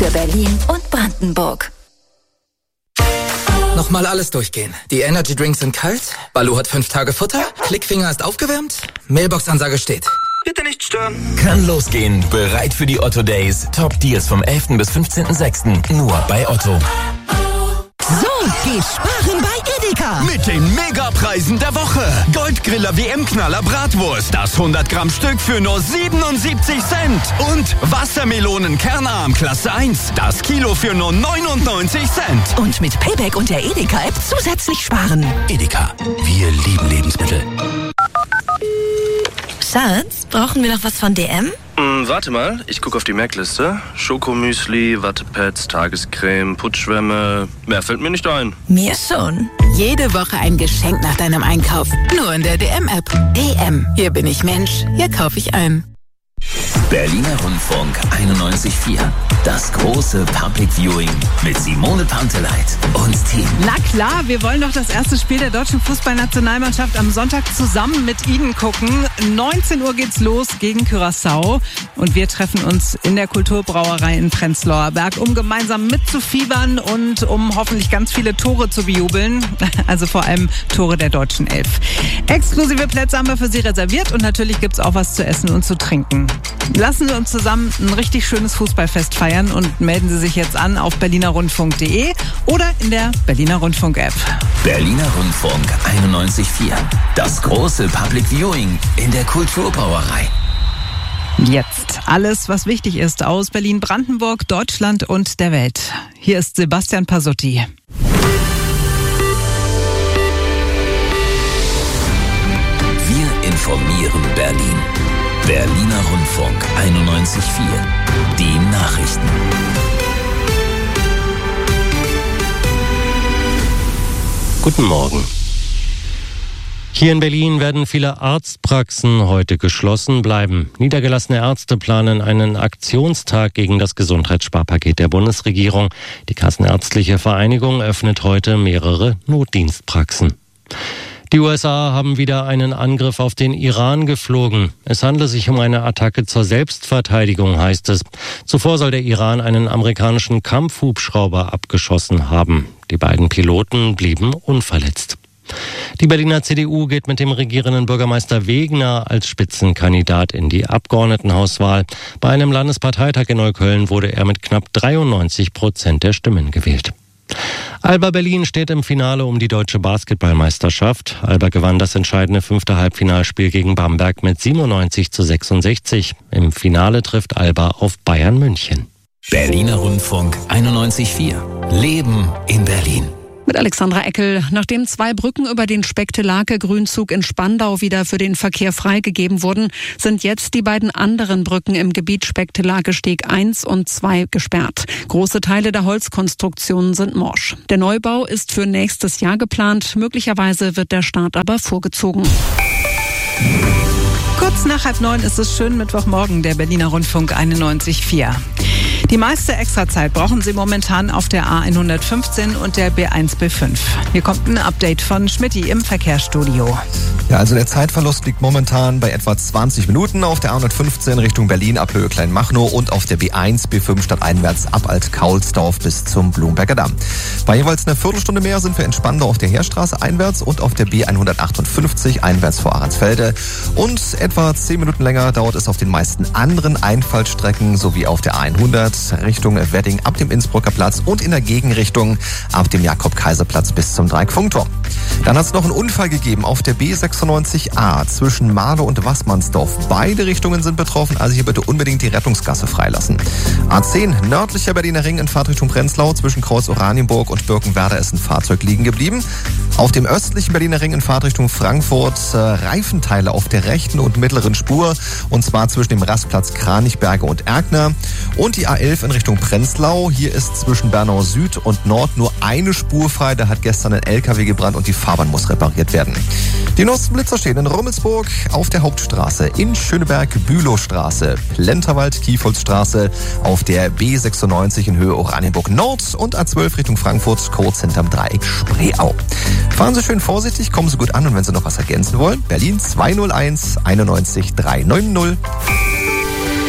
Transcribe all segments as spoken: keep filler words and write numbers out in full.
für Berlin und Brandenburg. Nochmal alles durchgehen. Die Energy Drinks sind kalt, Balu hat fünf Tage Futter, Klickfinger ist aufgewärmt, Mailbox-Ansage steht. Bitte nicht stören. Kann losgehen. Bereit für die Otto Days. Top Deals vom elften bis fünfzehnten sechsten Nur bei Otto. So, geht sparen bei Edeka. Mit den Megapreisen der Woche. Goldgriller W M-Knaller Bratwurst. Das hundert Gramm Stück für nur siebenundsiebzig Cent. Und Wassermelonen Kernarm Klasse eins. Das Kilo für nur neunundneunzig Cent. Und mit Payback und der Edeka-App zusätzlich sparen. Edeka. Wir lieben Lebensmittel. Schatz, brauchen wir noch was von D M? Hm, warte mal, ich gucke auf die Merkliste. Schokomüsli, Wattepads, Tagescreme, Putschwämme. Mehr fällt mir nicht ein. Mir schon. Jede Woche ein Geschenk nach deinem Einkauf. Nur in der D M-App. D M. Hier bin ich Mensch. Hier kaufe ich ein. Berliner Rundfunk einundneunzig Komma vier. Das große Public Viewing mit Simone Panteleit und Team. Na klar, wir wollen doch das erste Spiel der deutschen Fußballnationalmannschaft am Sonntag zusammen mit Ihnen gucken. neunzehn Uhr geht's los gegen Curaçao und wir treffen uns in der Kulturbrauerei in Prenzlauer Berg, um gemeinsam mitzufiebern und um hoffentlich ganz viele Tore zu bejubeln. Also vor allem Tore der deutschen Elf. Exklusive Plätze haben wir für Sie reserviert und natürlich gibt's auch was zu essen und zu trinken. Lassen Sie uns zusammen ein richtig schönes Fußballfest feiern und melden Sie sich jetzt an auf berliner rundfunk punkt de oder in der Berliner Rundfunk-App. Berliner Rundfunk einundneunzig Komma vier. Das große Public Viewing in der Kulturbrauerei. Jetzt alles, was wichtig ist aus Berlin, Brandenburg, Deutschland und der Welt. Hier ist Sebastian Pasotti. Wir informieren Berlin. Berliner Rundfunk einundneunzig Komma vier. Die Nachrichten. Guten Morgen. Hier in Berlin werden viele Arztpraxen heute geschlossen bleiben. Niedergelassene Ärzte planen einen Aktionstag gegen das Gesundheitssparpaket der Bundesregierung. Die Kassenärztliche Vereinigung öffnet heute mehrere Notdienstpraxen. Die U S A haben wieder einen Angriff auf den Iran geflogen. Es handle sich um eine Attacke zur Selbstverteidigung, heißt es. Zuvor soll der Iran einen amerikanischen Kampfhubschrauber abgeschossen haben. Die beiden Piloten blieben unverletzt. Die Berliner C D U geht mit dem regierenden Bürgermeister Wegner als Spitzenkandidat in die Abgeordnetenhauswahl. Bei einem Landesparteitag in Neukölln wurde er mit knapp dreiundneunzig Prozent der Stimmen gewählt. Alba Berlin steht im Finale um die deutsche Basketballmeisterschaft. Alba gewann das entscheidende fünfte Halbfinalspiel gegen Bamberg mit siebenundneunzig zu sechsundsechzig. Im Finale trifft Alba auf Bayern München. Berliner Rundfunk einundneunzig Komma vier. Leben in Berlin. Mit Alexandra Eckel. Nachdem zwei Brücken über den Specktelake-Grünzug in Spandau wieder für den Verkehr freigegeben wurden, sind jetzt die beiden anderen Brücken im Gebiet Specktelake-Steg eins und zwei gesperrt. Große Teile der Holzkonstruktionen sind morsch. Der Neubau ist für nächstes Jahr geplant. Möglicherweise wird der Start aber vorgezogen. Kurz nach halb neun ist es schön Mittwochmorgen, der Berliner Rundfunk einundneunzig Komma vier. Die meiste Extrazeit brauchen Sie momentan auf der A hundertfünfzehn und der B eins B fünf. Hier kommt ein Update von Schmidti im Verkehrsstudio. Ja, also der Zeitverlust liegt momentan bei etwa zwanzig Minuten auf der A hundertfünfzehn Richtung Berlin ab Höhe Kleinmachnow und auf der B eins B fünf stadteinwärts ab Alt-Kaulsdorf bis zum Blumberger Damm. Bei jeweils einer Viertelstunde mehr sind wir in Spandau auf der Heerstraße einwärts und auf der B hundertachtundfünfzig einwärts vor Ahrensfelde. Und etwa zehn Minuten länger dauert es auf den meisten anderen Einfallstrecken sowie auf der A hundert Richtung Wedding ab dem Innsbrucker Platz und in der Gegenrichtung ab dem Jakob-Kaiser-Platz bis zum Dreieck-Funkturm. Dann hat es noch einen Unfall gegeben auf der B sechsundneunzig A zwischen Marlow und Wassmannsdorf. Beide Richtungen sind betroffen, also hier bitte unbedingt die Rettungsgasse freilassen. A zehn nördlicher Berliner Ring in Fahrtrichtung Prenzlau zwischen Kreuz Oranienburg und Birkenwerder ist ein Fahrzeug liegen geblieben. Auf dem östlichen Berliner Ring in Fahrtrichtung Frankfurt äh, Reifenteile auf der rechten und mittleren Spur und zwar zwischen dem Rastplatz Kranichberge und Erkner. Und die A elf in Richtung Prenzlau. Hier ist zwischen Bernau Süd und Nord nur eine Spur frei. Da hat gestern ein L K W gebrannt und die Fahrbahn muss repariert werden. Die neuesten Blitzer stehen in Rummelsburg, auf der Hauptstraße, in Schöneberg, Bülowstraße, Plenterwald, Kiefholzstraße, auf der B sechsundneunzig in Höhe Oranienburg Nord und A zwölf Richtung Frankfurt, kurz hinterm Dreieck Spreeau. Fahren Sie schön vorsichtig, kommen Sie gut an und wenn Sie noch was ergänzen wollen, Berlin zwei null eins einundneunzig drei neun null.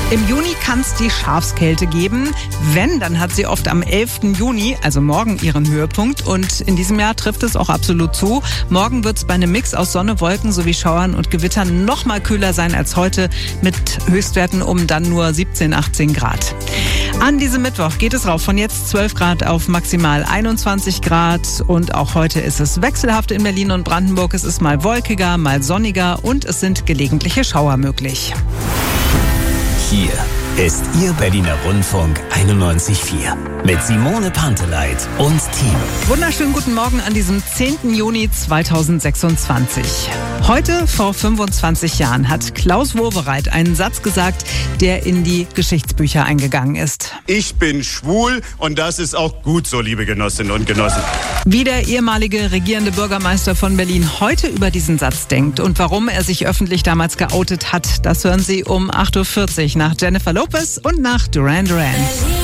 Im Juni kann es die Schafskälte geben. Wenn, dann hat sie oft am elften Juni, also morgen, ihren Höhepunkt. Und in diesem Jahr trifft es auch absolut zu. Morgen wird es bei einem Mix aus Sonne, Wolken sowie Schauern und Gewittern noch mal kühler sein als heute mit Höchstwerten um dann nur siebzehn, achtzehn Grad. An diesem Mittwoch geht es rauf von jetzt zwölf Grad auf maximal einundzwanzig Grad. Und auch heute ist es wechselhaft in Berlin und Brandenburg. Es ist mal wolkiger, mal sonniger und es sind gelegentliche Schauer möglich. Hier ist Ihr Berliner Rundfunk einundneunzig Komma vier mit Simone Panteleit und Team. Wunderschönen guten Morgen an diesem zehnten Juni zweitausendsechsundzwanzig. Heute vor fünfundzwanzig Jahren hat Klaus Wowereit einen Satz gesagt, der in die Geschichtsbücher eingegangen ist. Ich bin schwul und das ist auch gut so, liebe Genossinnen und Genossen. Wie der ehemalige regierende Bürgermeister von Berlin heute über diesen Satz denkt und warum er sich öffentlich damals geoutet hat, das hören Sie um acht Uhr vierzig nach Jennifer Lopez und nach Duran Duran.